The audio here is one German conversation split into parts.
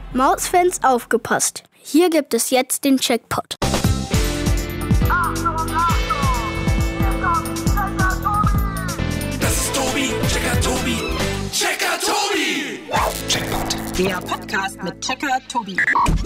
Mausfans aufgepasst. Hier gibt es jetzt den Checkpot. Das ist Tobi, Checker Tobi, Checker Tobi! Checkpot. Der Podcast mit Checker Tobi.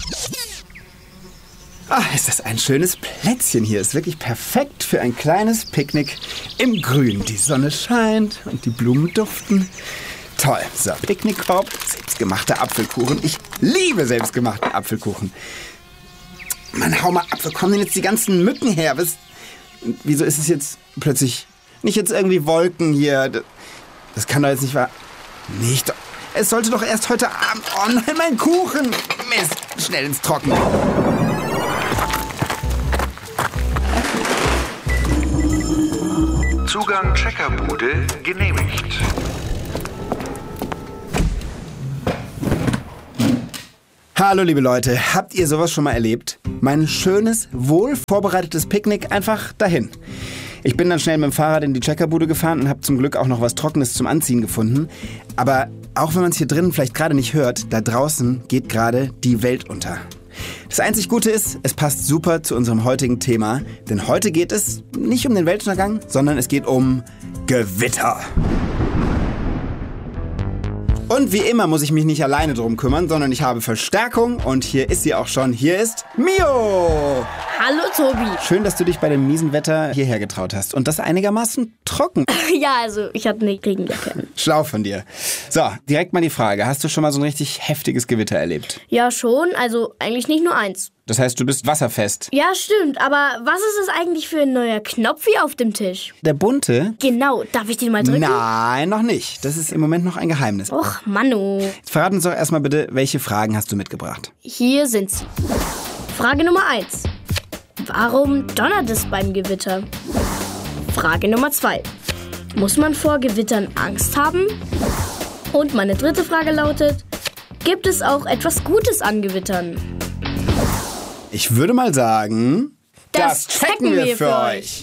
Ach, ist das ein schönes Plätzchen hier. Ist wirklich perfekt für ein kleines Picknick im Grün. Die Sonne scheint und die Blumen duften. Toll. So, Picknickkorb, selbstgemachter Apfelkuchen. Ich liebe selbstgemachten Apfelkuchen. Mann, hau mal ab. Wo kommen denn jetzt die ganzen Mücken her? Wieso ist es jetzt plötzlich nicht jetzt irgendwie Wolken hier? Das kann doch jetzt nicht wahr... Nicht. Es sollte doch erst heute Abend... Oh nein, mein Kuchen! Mist, schnell ins Trockene. Zugang Checkerbude genehmigt. Hallo liebe Leute, habt ihr sowas schon mal erlebt? Mein schönes, wohl vorbereitetes Picknick einfach dahin. Ich bin dann schnell mit dem Fahrrad in die Checkerbude gefahren und habe zum Glück auch noch was Trockenes zum Anziehen gefunden. Aber auch wenn man es hier drinnen vielleicht gerade nicht hört, da draußen geht gerade die Welt unter. Das einzig Gute ist, es passt super zu unserem heutigen Thema, denn heute geht es nicht um den Weltuntergang, sondern es geht um Gewitter. Und wie immer muss ich mich nicht alleine drum kümmern, sondern ich habe Verstärkung und hier ist sie auch schon. Hier ist Mio! Hallo Tobi. Schön, dass du dich bei dem miesen Wetter hierher getraut hast und das einigermaßen trocken. Ja, also ich hatte eine Regenjacke. Schlau von dir. So, direkt mal die Frage. Hast du schon mal so ein richtig heftiges Gewitter erlebt? Ja schon, also eigentlich nicht nur eins. Das heißt, du bist wasserfest. Ja, stimmt, aber was ist das eigentlich für ein neuer Knopf hier auf dem Tisch? Der bunte? Genau, darf ich den mal drücken? Nein, noch nicht. Das ist im Moment noch ein Geheimnis. Och, Manno. Jetzt verrat uns doch erstmal bitte, welche Fragen hast du mitgebracht? Hier sind sie. Frage Nummer 1. Warum donnert es beim Gewitter? Frage Nummer 2. Muss man vor Gewittern Angst haben? Und meine dritte Frage lautet, gibt es auch etwas Gutes an Gewittern? Ich würde mal sagen, das checken wir für euch.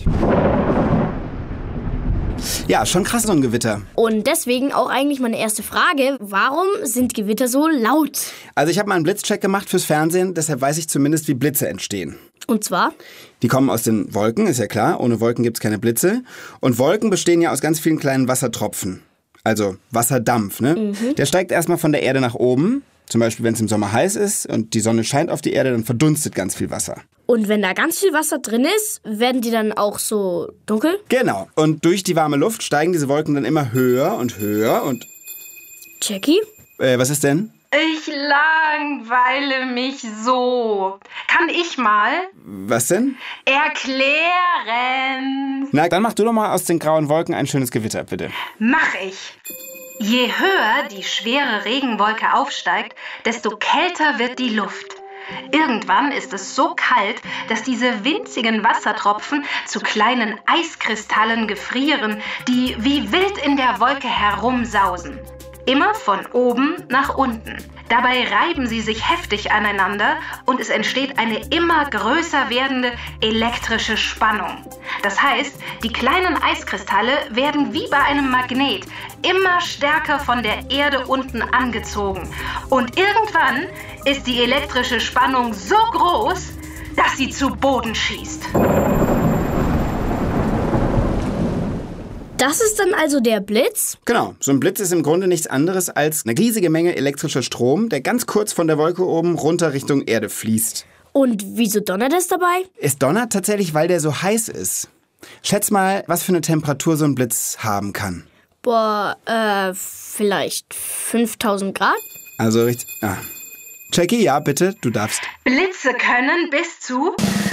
Ja, schon krass so ein Gewitter. Und deswegen auch eigentlich meine erste Frage, warum sind Gewitter so laut? Also ich habe mal einen Blitzcheck gemacht fürs Fernsehen, deshalb weiß ich zumindest, wie Blitze entstehen. Und zwar? Die kommen aus den Wolken, ist ja klar. Ohne Wolken gibt es keine Blitze. Und Wolken bestehen ja aus ganz vielen kleinen Wassertropfen. Also Wasserdampf, ne? Der steigt erstmal von der Erde nach oben. Zum Beispiel, wenn es im Sommer heiß ist und die Sonne scheint auf die Erde, dann verdunstet ganz viel Wasser. Und wenn da ganz viel Wasser drin ist, werden die dann auch so dunkel? Genau. Und durch die warme Luft steigen diese Wolken dann immer höher und höher und... Jackie? Was ist denn? Ich langweile mich so. Kann ich mal Was denn? erklären? Na, dann mach du doch mal aus den grauen Wolken ein schönes Gewitter, bitte. Mach ich. Je höher die schwere Regenwolke aufsteigt, desto kälter wird die Luft. Irgendwann ist es so kalt, dass diese winzigen Wassertropfen zu kleinen Eiskristallen gefrieren, die wie wild in der Wolke herumsausen. Immer von oben nach unten. Dabei reiben sie sich heftig aneinander und es entsteht eine immer größer werdende elektrische Spannung. Das heißt, die kleinen Eiskristalle werden wie bei einem Magnet immer stärker von der Erde unten angezogen. Und irgendwann ist die elektrische Spannung so groß, dass sie zu Boden schießt. Das ist dann also der Blitz? Genau, so ein Blitz ist im Grunde nichts anderes als eine riesige Menge elektrischer Strom, der ganz kurz von der Wolke oben runter Richtung Erde fließt. Und wieso donnert es dabei? Es donnert tatsächlich, weil der so heiß ist. Schätz mal, was für eine Temperatur so ein Blitz haben kann. Boah, vielleicht 5000 Grad? Also richtig... Ah. Jackie, ja, bitte, du darfst. Blitze können bis zu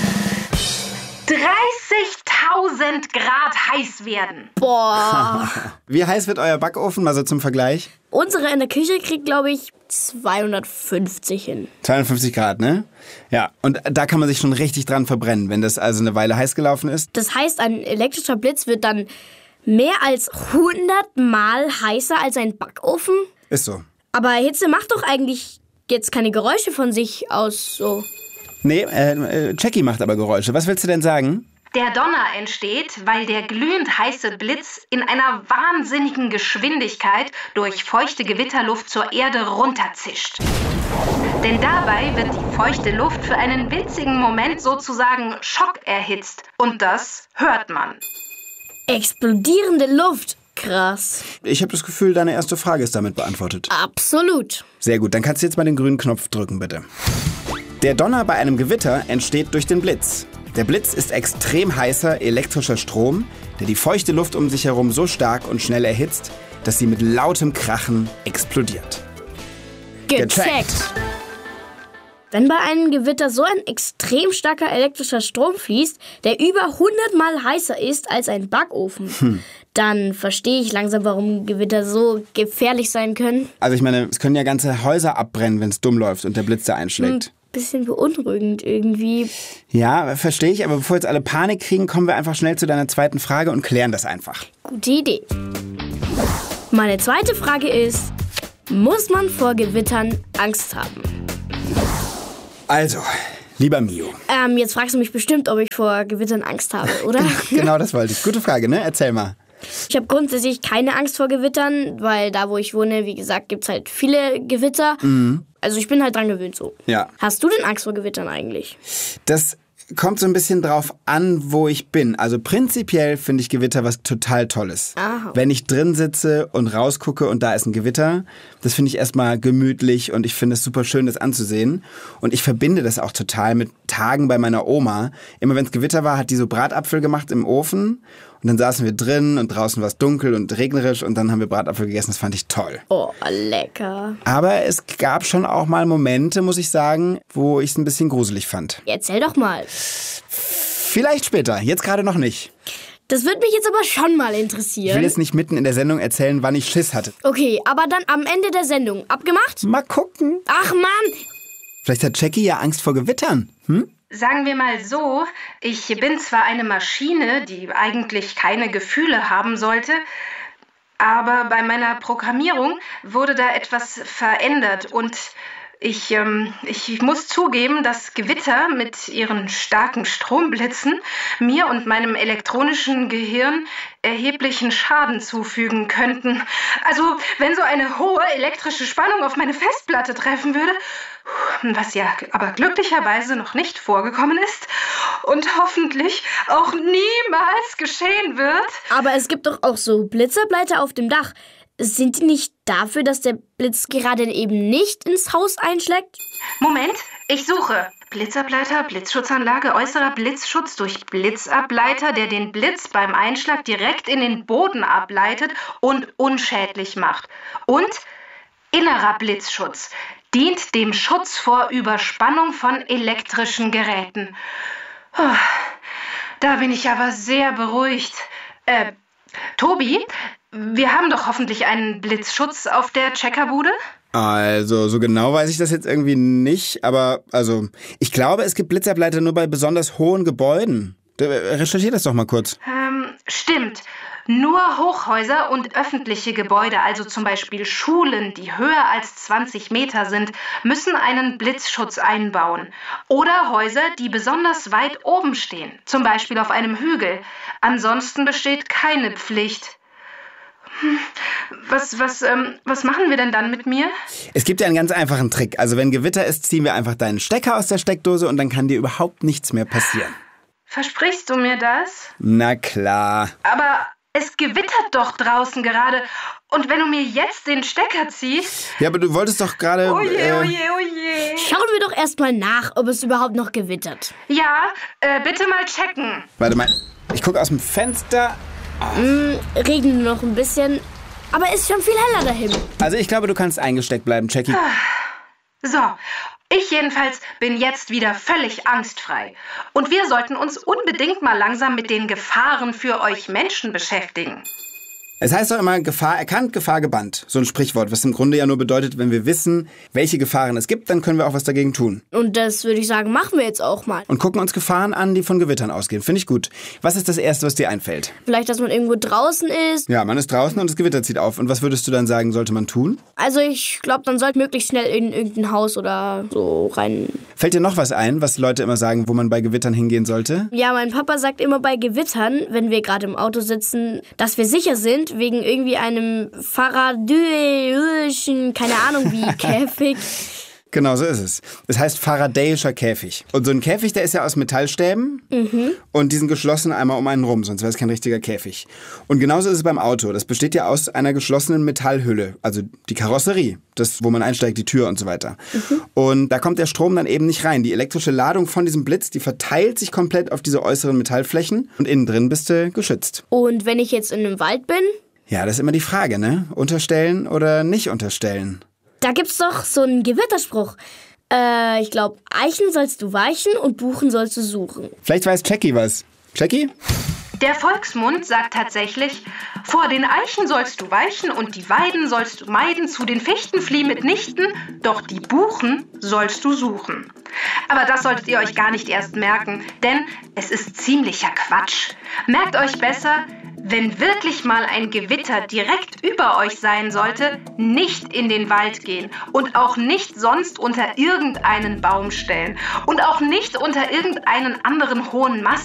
30.000 Grad heiß werden. Boah. Wie heiß wird euer Backofen, mal so zum Vergleich? Unsere in der Küche kriegt, glaube ich, 250 hin. 250 Grad, ne? Ja, und da kann man sich schon richtig dran verbrennen, wenn das also eine Weile heiß gelaufen ist. Das heißt, ein elektrischer Blitz wird dann mehr als 100 Mal heißer als ein Backofen? Ist so. Aber Hitze macht doch eigentlich jetzt keine Geräusche von sich aus so. Nee, Jackie macht aber Geräusche. Was willst du denn sagen? Der Donner entsteht, weil der glühend heiße Blitz in einer wahnsinnigen Geschwindigkeit durch feuchte Gewitterluft zur Erde runterzischt. Denn dabei wird die feuchte Luft für einen winzigen Moment sozusagen schockerhitzt. Und das hört man. Explodierende Luft. Krass. Ich habe das Gefühl, deine erste Frage ist damit beantwortet. Absolut. Sehr gut, dann kannst du jetzt mal den grünen Knopf drücken, bitte. Der Donner bei einem Gewitter entsteht durch den Blitz. Der Blitz ist extrem heißer elektrischer Strom, der die feuchte Luft um sich herum so stark und schnell erhitzt, dass sie mit lautem Krachen explodiert. Gecheckt. Wenn bei einem Gewitter so ein extrem starker elektrischer Strom fließt, der über 100-mal heißer ist als ein Backofen, dann verstehe ich langsam, warum Gewitter so gefährlich sein können. Also ich meine, es können ja ganze Häuser abbrennen, wenn es dumm läuft und der Blitz da einschlägt. Bisschen beunruhigend irgendwie. Ja, verstehe ich, aber bevor jetzt alle Panik kriegen, kommen wir einfach schnell zu deiner zweiten Frage und klären das einfach. Gute Idee. Meine zweite Frage ist, muss man vor Gewittern Angst haben? Also, lieber Mio. Jetzt fragst du mich bestimmt, ob ich vor Gewittern Angst habe, oder? Genau, das wollte ich. Gute Frage, ne? Erzähl mal. Ich habe grundsätzlich keine Angst vor Gewittern, weil da, wo ich wohne, wie gesagt, gibt es halt viele Gewitter. Also ich bin halt dran gewöhnt so. Ja. Hast du denn Angst vor Gewittern eigentlich? Das kommt so ein bisschen drauf an, wo ich bin. Also prinzipiell finde ich Gewitter was total Tolles. Aha. Wenn ich drin sitze und rausgucke und da ist ein Gewitter, das finde ich erstmal gemütlich und ich finde es super schön, das anzusehen. Und ich verbinde das auch total mit Tagen bei meiner Oma. Immer wenn es Gewitter war, hat die so Bratapfel gemacht im Ofen. Und dann saßen wir drin und draußen war es dunkel und regnerisch und dann haben wir Bratapfel gegessen. Das fand ich toll. Oh, lecker. Aber es gab schon auch mal Momente, muss ich sagen, wo ich es ein bisschen gruselig fand. Erzähl doch mal. Vielleicht später, jetzt gerade noch nicht. Das würde mich jetzt aber schon mal Ich interessieren. will jetzt nicht mitten in der Sendung erzählen, wann ich Schiss hatte. Okay, aber dann am Ende der Sendung. Abgemacht? Mal gucken. Ach Mann! Vielleicht hat Jackie ja Angst vor Gewittern. Sagen wir mal so, ich bin zwar eine Maschine, die eigentlich keine Gefühle haben sollte, aber bei meiner Programmierung wurde da etwas verändert und ich muss zugeben, dass Gewitter mit ihren starken Stromblitzen mir und meinem elektronischen Gehirn erheblichen Schaden zufügen könnten. Also, wenn so eine hohe elektrische Spannung auf meine Festplatte treffen würde, was ja aber glücklicherweise noch nicht vorgekommen ist und hoffentlich auch niemals geschehen wird. Aber es gibt doch auch so Blitzableiter auf dem Dach. Sind die nicht dafür, dass der Blitz gerade eben nicht ins Haus einschlägt? Moment, ich suche. Blitzableiter, Blitzschutzanlage, äußerer Blitzschutz durch Blitzableiter, der den Blitz beim Einschlag direkt in den Boden ableitet und unschädlich macht. Und innerer Blitzschutz dient dem Schutz vor Überspannung von elektrischen Geräten. Da bin ich aber sehr beruhigt. Tobi, wir haben doch hoffentlich einen Blitzschutz auf der Checkerbude? Also, so genau weiß ich das jetzt irgendwie nicht, aber ich glaube, es gibt Blitzableiter nur bei besonders hohen Gebäuden. Recherchier das doch mal kurz. Stimmt. Nur Hochhäuser und öffentliche Gebäude, also zum Beispiel Schulen, die höher als 20 Meter sind, müssen einen Blitzschutz einbauen. Oder Häuser, die besonders weit oben stehen, zum Beispiel auf einem Hügel. Ansonsten besteht keine Pflicht. Was machen wir denn dann mit mir? Es gibt ja einen ganz einfachen Trick. Also wenn Gewitter ist, ziehen wir einfach deinen Stecker aus der Steckdose und dann kann dir überhaupt nichts mehr passieren. Versprichst du mir das? Na klar. Aber es gewittert doch draußen gerade. Und wenn du mir jetzt den Stecker ziehst... Ja, aber du wolltest doch gerade... Oje. Schauen wir doch erstmal nach, ob es überhaupt noch gewittert. Ja, bitte mal checken. Warte mal, ich gucke aus dem Fenster. Regnet nur noch ein bisschen, aber ist schon viel heller dahin. Also ich glaube, du kannst eingesteckt bleiben, Jackie. So, ich jedenfalls bin jetzt wieder völlig angstfrei. Und wir sollten uns unbedingt mal langsam mit den Gefahren für euch Menschen beschäftigen. Es heißt doch immer, Gefahr erkannt, Gefahr gebannt. So ein Sprichwort, was im Grunde ja nur bedeutet, wenn wir wissen, welche Gefahren es gibt, dann können wir auch was dagegen tun. Und das würde ich sagen, machen wir jetzt auch mal. Und gucken uns Gefahren an, die von Gewittern ausgehen. Finde ich gut. Was ist das Erste, was dir einfällt? Vielleicht, dass man irgendwo draußen ist. Ja, man ist draußen und das Gewitter zieht auf. Und was würdest du dann sagen, sollte man tun? Also ich glaube, dann sollte möglichst schnell in irgendein Haus oder so rein. Fällt dir noch was ein, was Leute immer sagen, wo man bei Gewittern hingehen sollte? Ja, mein Papa sagt immer bei Gewittern, wenn wir gerade im Auto sitzen, dass wir sicher sind, wegen irgendwie einem Faradöischen, keine Ahnung wie, Käfig. Genau, so ist es. Das heißt faradäischer Käfig. Und so ein Käfig, der ist ja aus Metallstäben und die sind geschlossen einmal um einen rum, sonst wäre es kein richtiger Käfig. Und genauso ist es beim Auto. Das besteht ja aus einer geschlossenen Metallhülle, also die Karosserie, das, wo man einsteigt, die Tür und so weiter. Und da kommt der Strom dann eben nicht rein. Die elektrische Ladung von diesem Blitz, die verteilt sich komplett auf diese äußeren Metallflächen und innen drin bist du geschützt. Und wenn ich jetzt in einem Wald bin? Ja, das ist immer die Frage, ne? Unterstellen oder nicht unterstellen? Da gibt's doch so einen Gewitterspruch. Ich glaube, Eichen sollst du weichen und Buchen sollst du suchen. Vielleicht weiß Jackie was. Jackie? Der Volksmund sagt tatsächlich, vor den Eichen sollst du weichen und die Weiden sollst du meiden, zu den Fichten flieh mitnichten, doch die Buchen sollst du suchen. Aber das solltet ihr euch gar nicht erst merken, denn es ist ziemlicher Quatsch. Merkt euch besser, wenn wirklich mal ein Gewitter direkt über euch sein sollte, nicht in den Wald gehen und auch nicht sonst unter irgendeinen Baum stellen und auch nicht unter irgendeinen anderen hohen Mast.